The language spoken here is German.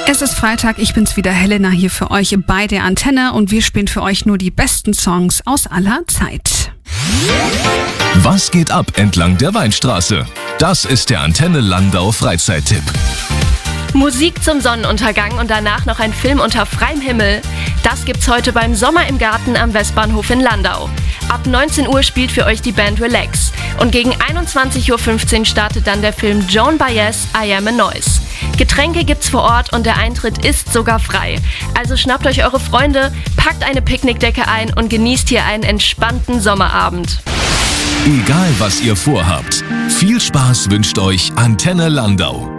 Es ist Freitag, ich bin's wieder, Helena, hier für euch bei der Antenne und wir spielen für euch nur die besten Songs aus aller Zeit. Was geht ab entlang der Weinstraße? Das ist der Antenne Landau Freizeittipp. Musik zum Sonnenuntergang und danach noch ein Film unter freiem Himmel. Das gibt's heute beim Sommer im Garten am Westbahnhof in Landau. Ab 19 Uhr spielt für euch die Band Relax. Und gegen 21.15 Uhr startet dann der Film Joan Baez, I Am a Noise. Getränke gibt's vor Ort und der Eintritt ist sogar frei. Also schnappt euch eure Freunde, packt eine Picknickdecke ein und genießt hier einen entspannten Sommerabend. Egal was ihr vorhabt, viel Spaß wünscht euch Antenne Landau.